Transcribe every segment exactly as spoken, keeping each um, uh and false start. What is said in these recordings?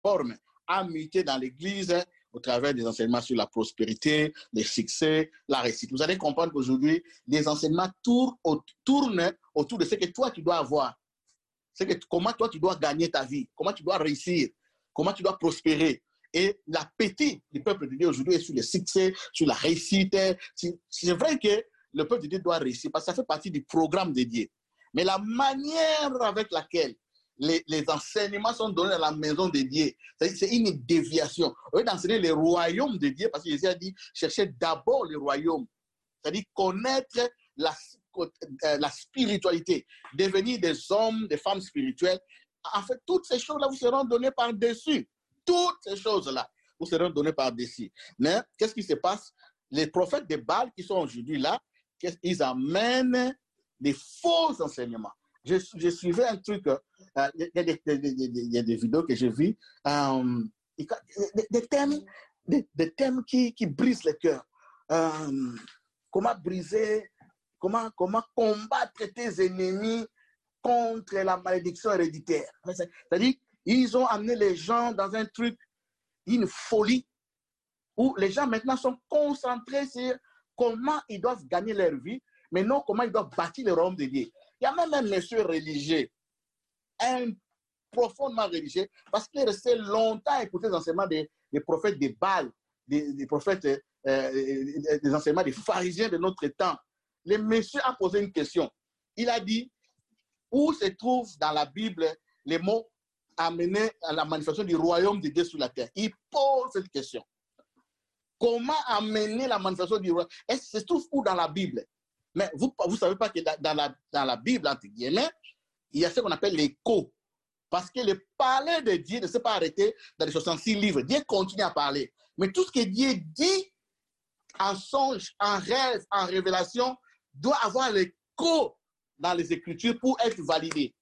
forme a muté dans l'Église au travers des enseignements sur la prospérité, le succès, la réussite. Vous allez comprendre qu'aujourd'hui, les enseignements tournent, tournent autour de ce que toi, tu dois avoir. C'est que comment toi, tu dois gagner ta vie, comment tu dois réussir, comment tu dois prospérer. Et l'appétit du peuple de Dieu aujourd'hui est sur le succès, sur la réussite. C'est vrai que le peuple de Dieu doit réussir parce que ça fait partie du programme de Dieu. Mais la manière avec laquelle les, les enseignements sont donnés dans la maison de Dieu, c'est une déviation. Au lieu d'enseigner les royaumes de Dieu, parce que Jésus a dit, cherchez d'abord les royaumes. C'est-à-dire connaître la, la spiritualité, devenir des hommes, des femmes spirituelles. En fait, toutes ces choses-là vous seront données par-dessus. Toutes ces choses-là vous seront données par-dessus. Mais qu'est-ce qui se passe? Les prophètes de Baal qui sont aujourd'hui là, ils amènent des faux enseignements. Je, je suivais un truc, il euh, y, y, y a des vidéos que j'ai vues, euh, des, des thèmes, des, des thèmes qui, qui brisent le cœur. Euh, comment briser, comment, comment combattre tes ennemis contre la malédiction héréditaire. C'est-à-dire, ils ont amené les gens dans un truc, une folie, où les gens maintenant sont concentrés sur comment ils doivent gagner leur vie, mais non comment ils doivent bâtir le royaume de Dieu. Il y a même un monsieur religieux, un profondément religieux, parce qu'il est resté longtemps à écouter les enseignements des, des prophètes de Baal, des, des prophètes, euh, des enseignements des pharisiens de notre temps. Le monsieur a posé une question. Il a dit, où se trouve dans la Bible les mots amener à la manifestation du royaume de Dieu sur la terre? Il pose cette question. Comment amener la manifestation du royaume? Est-ce que ça se trouve où dans la Bible? Mais vous ne savez pas que dans la, dans la Bible, entre guillemets, il y a ce qu'on appelle l'écho. Parce que le parler de Dieu ne s'est pas arrêté dans les soixante-six livres. Dieu continue à parler. Mais tout ce que Dieu dit en songe, en rêve, en révélation, doit avoir l'écho dans les Écritures pour être validé.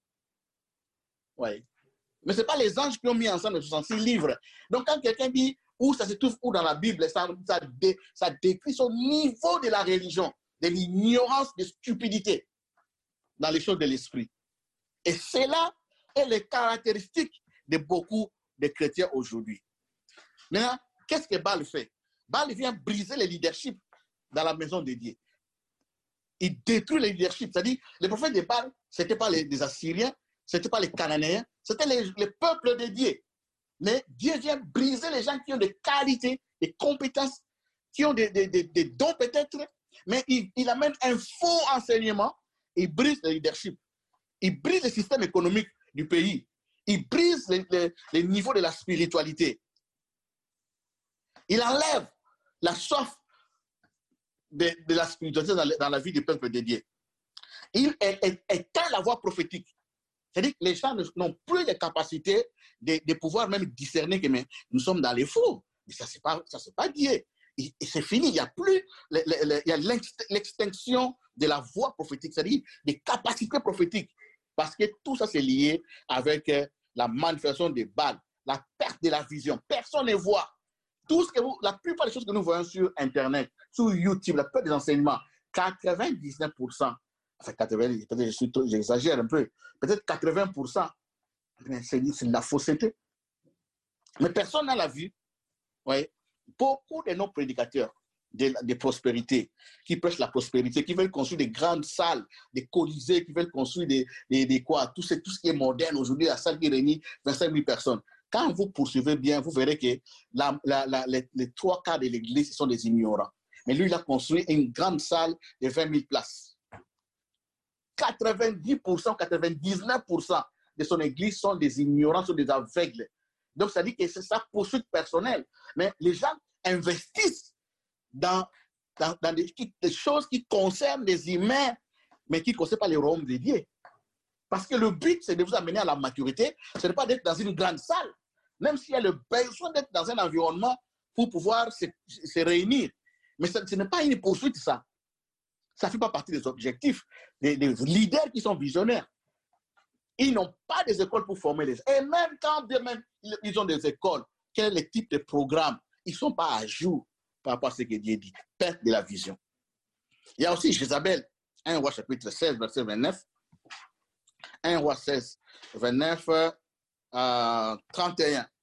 Oui. Mais ce n'est pas les anges qui ont mis ensemble les soixante-six livres. Donc, quand quelqu'un dit où ça se trouve où dans la Bible, ça, ça, dé, ça décrit son niveau de la religion, de l'ignorance, de stupidité dans les choses de l'esprit. Et cela est les caractéristiques de beaucoup de chrétiens aujourd'hui. Maintenant, qu'est-ce que Baal fait? Baal vient briser le leadership dans la maison de Dieu. Il détruit le leadership. C'est-à-dire, les prophètes de Baal, ce n'étaient pas les, les Assyriens, ce n'étaient pas les Cananéens, c'était les, les peuples de Dieu. Mais Dieu vient briser les gens qui ont des qualités, des compétences, qui ont des, des, des, des dons peut-être, mais il, il amène un faux enseignement, il brise le leadership, il brise le système économique du pays, il brise les, les, les niveaux de la spiritualité. Il enlève la soif de, de la spiritualité dans, dans la vie du peuple de Dieu. Il éteint la voix prophétique. C'est-à-dire que les gens n'ont plus les capacités de, de pouvoir même discerner que mais, nous sommes dans les faux. Mais ça, ce n'est pas, pas Dieu. Et, et c'est fini. Il y a plus le, le, le, il y a l'extinction de la voix prophétique, c'est-à-dire des capacités prophétiques. Parce que tout ça, c'est lié avec euh, la manifestation des Baal, la perte de la vision. Personne ne voit. Tout ce que vous, la plupart des choses que nous voyons sur Internet, sur YouTube, la plupart des enseignements, quatre-vingt-dix-neuf pour cent, enfin quatre-vingts, peut-être j'exagère un peu, peut-être quatre-vingts pour cent, c'est de la fausseté. Mais personne n'a la vue. Ouais. Beaucoup de nos prédicateurs de, de prospérité, qui prêchent la prospérité, qui veulent construire des grandes salles, des colisées, qui veulent construire des, des, des quoi, tout ce, tout ce qui est moderne aujourd'hui, la salle qui réunit vingt-cinq mille personnes. Quand vous poursuivez bien, vous verrez que la, la, la, les, les trois quarts de l'église sont des ignorants. Mais lui, il a construit une grande salle de vingt mille places. quatre-vingt-dix pour cent, quatre-vingt-dix-neuf pour cent de son église sont des ignorants, sont des aveugles. Donc, ça dit que c'est sa poursuite personnelle. Mais les gens investissent dans, dans, dans des, des choses qui concernent les humains, mais qui ne concernent pas les royaumes de Dieu. Parce que le but, c'est de vous amener à la maturité. Ce n'est pas d'être dans une grande salle, même s'il y a le besoin d'être dans un environnement pour pouvoir se, se réunir. Mais ce, ce n'est pas une poursuite, ça. Ça ne fait pas partie des objectifs des, des leaders qui sont visionnaires. Ils n'ont pas des écoles pour former les gens. Et même quand même, ils ont des écoles, quel est le type de programme? Ils ne sont pas à jour par rapport à ce que Dieu dit. Perte de la vision. Il y a aussi Jézabel, un roi chapitre seize, verset vingt-neuf. un roi seize, vingt-neuf. euh, trente et un.